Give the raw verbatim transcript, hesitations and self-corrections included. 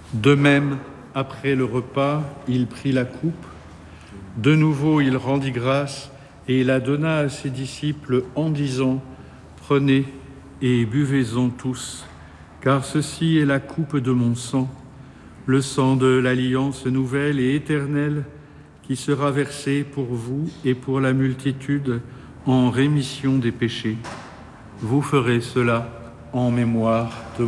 De même, après le repas, il prit la coupe. De nouveau, il rendit grâce et il la donna à ses disciples en disant : « Prenez et buvez-en tous, car ceci est la coupe de mon sang, le sang de l'alliance nouvelle et éternelle qui sera versé pour vous et pour la multitude en rémission des péchés. Vous ferez cela en mémoire de moi. »